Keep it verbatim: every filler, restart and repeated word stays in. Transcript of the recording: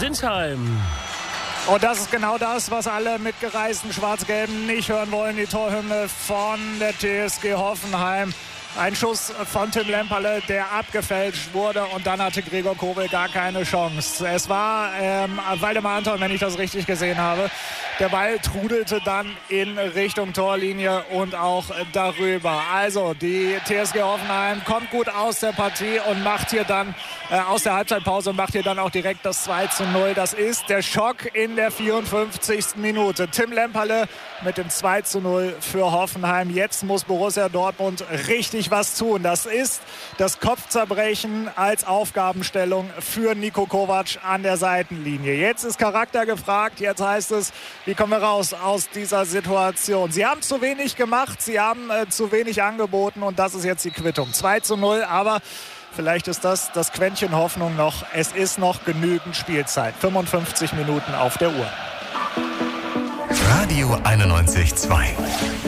Sinsheim. Und das ist genau das, was alle mitgereisten Schwarz-Gelben nicht hören wollen. Die Torhymne von der T S G Hoffenheim. Ein Schuss von Tim Lemperle, der abgefälscht wurde, und dann hatte Gregor Kobel gar keine Chance. Es war ähm, Waldemar Anton, wenn ich das richtig gesehen habe. Der Ball trudelte dann in Richtung Torlinie und auch darüber. Also die T S G Hoffenheim kommt gut aus der Partie und macht hier dann äh, aus der Halbzeitpause und macht hier dann auch direkt das zwei zu null. Das ist der Schock in der vierundfünfzigsten Minute. Tim Lemperle mit dem zwei zu null für Hoffenheim. Jetzt muss Borussia Dortmund richtig was tun. Das ist das Kopfzerbrechen als Aufgabenstellung für Niko Kovac an der Seitenlinie. Jetzt ist Charakter gefragt. Jetzt heißt es, wie kommen wir raus aus dieser Situation? Sie haben zu wenig gemacht, sie haben äh, zu wenig angeboten, und das ist jetzt die Quittung. zwei zu null, aber vielleicht ist das das Quäntchen Hoffnung noch. Es ist noch genügend Spielzeit. fünfundfünfzig Minuten auf der Uhr. Radio einundneunzig Komma zwei.